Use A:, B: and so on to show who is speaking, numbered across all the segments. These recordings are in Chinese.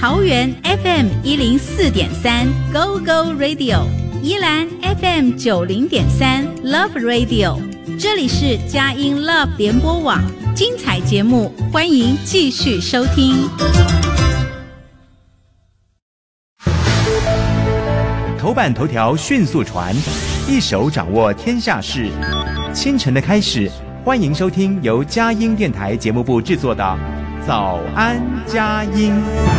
A: 桃园 FM104.3 Go Go Radio， 宜兰 FM90.3 Love Radio， 这里是佳音 Love 联播网，精彩节目欢迎继续收听。
B: 头版头条迅速传，一手掌握天下事。清晨的开始，欢迎收听由佳音电台节目部制作的早安佳音。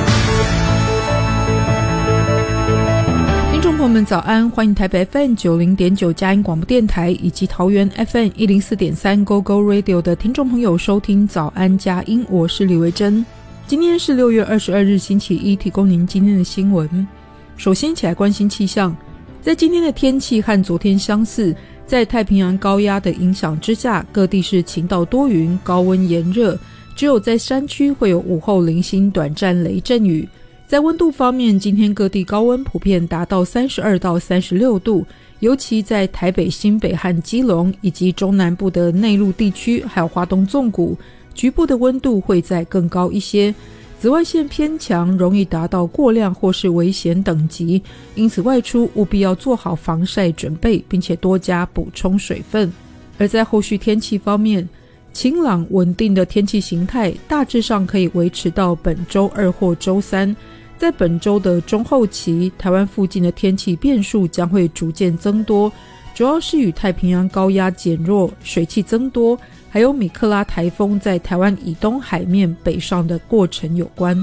C: 听众朋友们早安，欢迎台北 FM90.9 佳音广播电台以及桃园 FM104.3 Go Go Radio 的听众朋友收听早安佳音，我是李维珍。今天是6月22日星期一，提供您今天的新闻。首先一起来关心气象，在今天的天气和昨天相似，在太平洋高压的影响之下，各地是晴到多云，高温炎热，只有在山区会有午后零星短暂雷阵雨。在温度方面，今天各地高温普遍达到32到36度，尤其在台北、新北和基隆以及中南部的内陆地区，还有花东纵谷，局部的温度会再更高一些。紫外线偏强，容易达到过量或是危险等级，因此外出务必要做好防晒准备，并且多加补充水分。而在后续天气方面，晴朗稳定的天气形态大致上可以维持到本周2或周3。在本周的中后期，台湾附近的天气变数将会逐渐增多，主要是与太平洋高压减弱、水汽增多，还有米克拉台风在台湾以东海面北上的过程有关。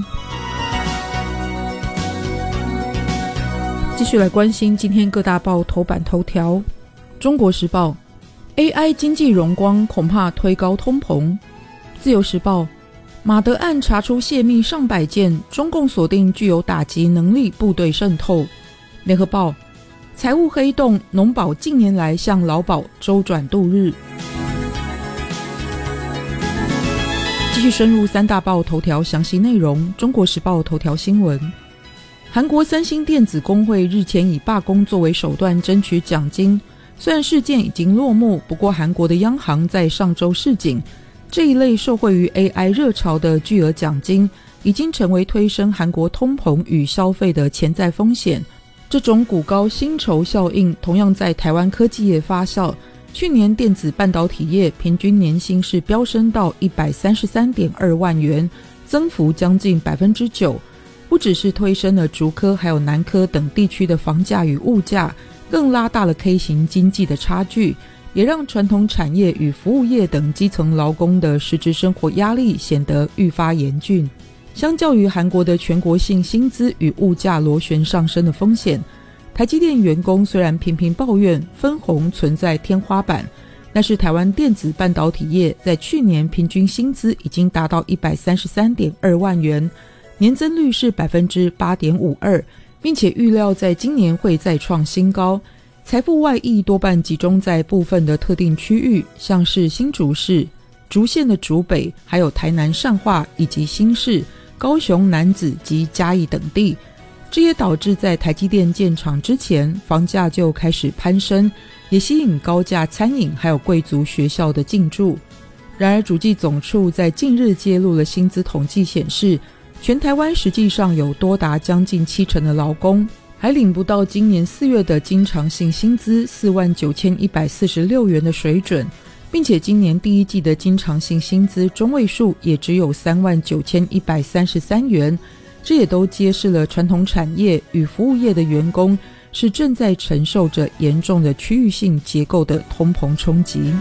C: 继续来关心今天各大报头版头条。中国时报 AI 经济荣光恐怕推高通膨。自由时报马德案查出泄密上百件，中共锁定具有打击能力部队渗透。联合报财务黑洞，农保近年来向劳保周转度日。继续深入三大报头条详细内容。中国时报头条新闻，韩国三星电子工会日前以罢工作为手段争取奖金，虽然事件已经落幕，不过韩国的央行在上周示警，这一类受惠于 AI 热潮的巨额奖金已经成为推升韩国通膨与消费的潜在风险。这种股高薪酬效应同样在台湾科技业发酵，去年电子半导体业平均年薪是飙升到 133.2 万元，增幅将近 9%， 不只是推升了竹科还有南科等地区的房价与物价，更拉大了 K 型经济的差距，也让传统产业与服务业等基层劳工的实质生活压力显得愈发严峻。相较于韩国的全国性薪资与物价螺旋上升的风险，台积电员工虽然频频抱怨分红存在天花板，但是台湾电子半导体业在去年平均薪资已经达到 133.2 万元，年增率是 8.52%， 并且预料在今年会再创新高。财富外溢多半集中在部分的特定区域，像是新竹市、竹县的竹北，还有台南善化以及新市、高雄楠梓及嘉义等地。这也导致在台积电建厂之前，房价就开始攀升，也吸引高价餐饮还有贵族学校的进驻。然而主计总处在近日揭露了薪资统计显示，全台湾实际上有多达将近70%的劳工还领不到今年4月的经常性薪资49146元的水准，并且今年第一季的经常性薪资中位数也只有39133元，这也都揭示了传统产业与服务业的员工是正在承受着严重的区域性结构的通膨冲击。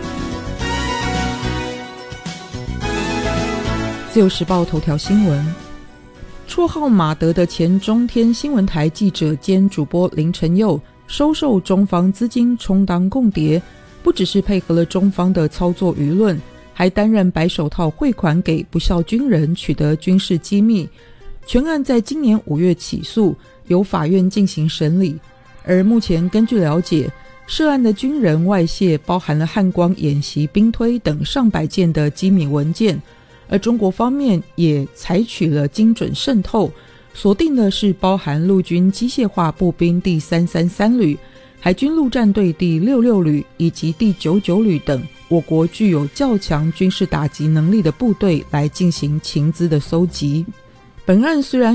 C: 自由时报头条新闻，绰号马德的前中天新闻台记者兼主播林承佑收受中方资金充当共谍，不只是配合了中方的操作舆论，还担任白手套汇款给不肖军人取得军事机密。全案在今年5月起诉，由法院进行审理。而目前根据了解，涉案的军人外泄包含了汉光演习兵推等上百件的机密文件，而中国方面也采取了精准渗透，锁定的是包含陆军机械化步兵第333旅、海军陆战队第66旅以及第99旅等我国具有较强军事打击能力的部队来进行情资的搜集。本案虽然